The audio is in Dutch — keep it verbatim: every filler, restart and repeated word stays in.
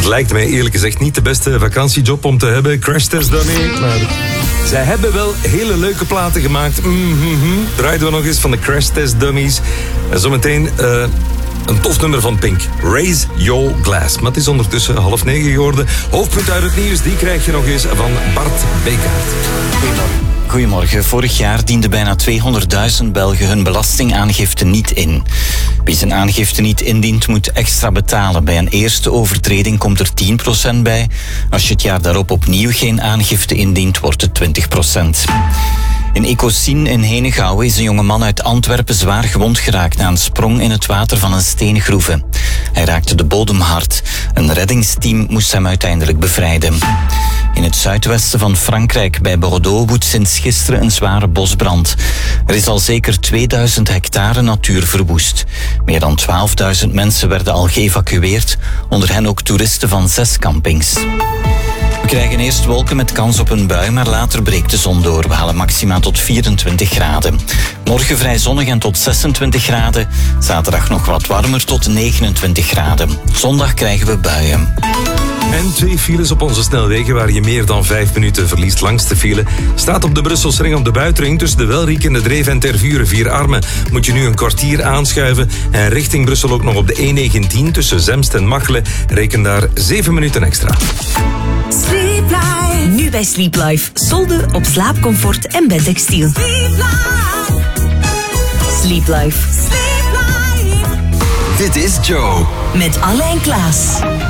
lijkt mij eerlijk gezegd niet de beste vakantiejob om te hebben. Crash Test Dummy. Maar zij hebben wel hele leuke platen gemaakt. Mm-hmm. Draaiden we nog eens van de Crash Test Dummies. En zometeen uh, een tof nummer van Pink. Raise Your Glass. Maar het is ondertussen half negen geworden. Hoofdpunt uit het nieuws, die krijg je nog eens van Bart Bekaert. Goedemorgen. Goedemorgen. Vorig jaar dienden bijna tweehonderdduizend Belgen hun belastingaangifte niet in. Wie zijn aangifte niet indient, moet extra betalen. Bij een eerste overtreding komt er tien procent bij. Als je het jaar daarop opnieuw geen aangifte indient, wordt het twintig procent. In Ecosien in Henegouwen is een jonge man uit Antwerpen zwaar gewond geraakt na een sprong in het water van een steengroeve. Hij raakte de bodem hard. Een reddingsteam moest hem uiteindelijk bevrijden. In het zuidwesten van Frankrijk bij Bordeaux woedt sinds gisteren een zware bosbrand. Er is al zeker tweeduizend hectare natuur verwoest. Meer dan twaalfduizend mensen werden al geëvacueerd, onder hen ook toeristen van zes campings. We krijgen eerst wolken met kans op een bui, maar later breekt de zon door. We halen maxima tot vierentwintig graden. Morgen vrij zonnig en tot zesentwintig graden. Zaterdag nog wat warmer tot negenentwintig graden. Zondag krijgen we buien. En twee files op onze snelwegen waar je meer dan vijf minuten verliest. Langste file staat op de Brusselsring op de buitenring tussen de Welriek en de Dreef en Tervuren. Vier armen moet je nu een kwartier aanschuiven. En richting Brussel ook nog op de E negentien tussen Zemst en Machelen. Reken daar zeven minuten extra. Sleep Life. Nu bij Sleep Life. Solden op slaapcomfort en bedtextiel. Sleep Life. Sleep Life. Sleep Life. Dit is Joe. Met Alain Klaas.